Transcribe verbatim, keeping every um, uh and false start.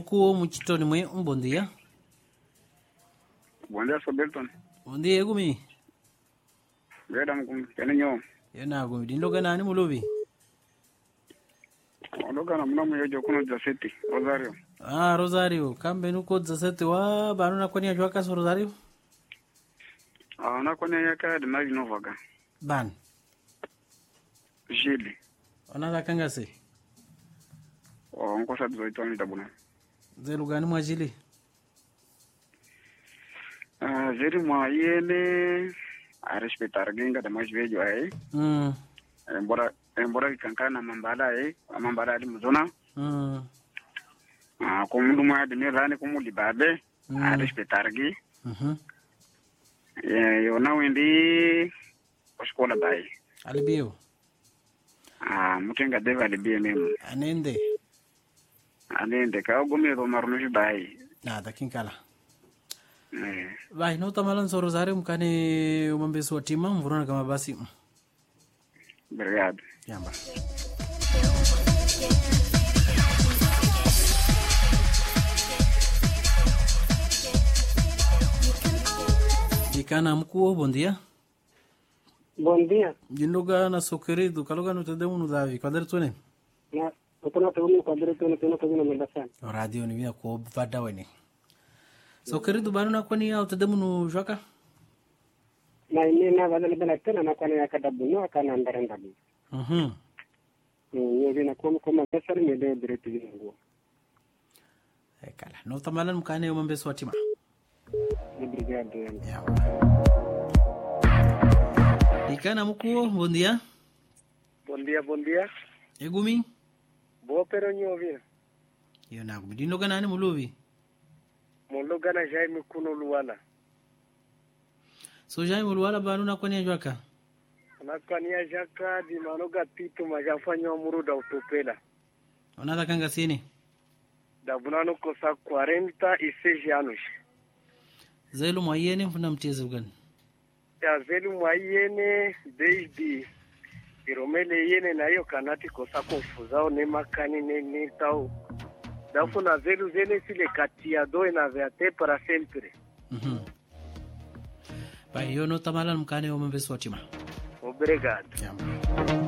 mkuu mchitoni mwe um bom dia. Bom dia, Soberton. Bom dia, Gumi. Veda mkum kenenyo. Yena Gumi, dindo gana ni mulubi. Odoka na mnamu yojo kuno Zaseti, Rosario. Ah, Rosario, kambe nuko Zaseti wa banu na kwani ajwa kaso Rosario? Ah, na kwani yaka de mari novaga. Ban. Jili. Ona la kanga se. O nko sa bizo itwani tabuna. Zelu gani mwa jili? Ah, zeri mwa yene a respeitar genga da mais vejo aí. Mm. Embora embora kankana mambada aí, a mambada de muzona. Mm. Ah, como ndu mwa de mirane como libabe, a respeitar gi. Mhm. Eh, eu não endi escola daí. Alibio. Ah, mutenga deva alibia mesmo. Anende. Anende ka gomero marno daí. Nada kinkala. Eh. Vai, no tamalan so Rosario mkane umambesu wa tima mvurona kama basi. Obrigado. Yamba. Dikana mkuu, bom dia. Bom dia. Jindoga na sokerido, kaloga no tedemu no davi, quadre tune? Na, utona tuni quadre tuni tuni tuni na mendasana. Radio ni vina ko vada weni. Sokerido banu na kwani ya tedemu no jwaka? Na ini na vada lebena tena na kwani ya kadabuno akana ndarenda bi. Mhm. Ni vina kwa kwa mendasana mede direct vingo. Ekala. No tamalan mkane umambesu wa tima. Obrigado. Yawa. Dikana mkuu, bom dia. Bom dia, bom dia. Egumi? Boa peronyo vina. Yo na gumi. Dindoga nani mulubi? Mologa na Jaime kuno luwala. So Jaime muluwala banu na kwani ya jwaka? Na kwani ya jaka di manoga tito majafanya muruda utopela. Onada kanga sini? Da bunano kosa quarenta e seis anos. Zelu mwayene mfuna mchezo gani? Ya zelu mwayene desde iromele yene na hiyo kanati kosa confusão ne makani ne ne tau. Dafu na zelu zele sile katia doe na veate para sempre. Mhm. Bai yo no tamalan mkane umambesu wa tima. Obrigado. Yamba.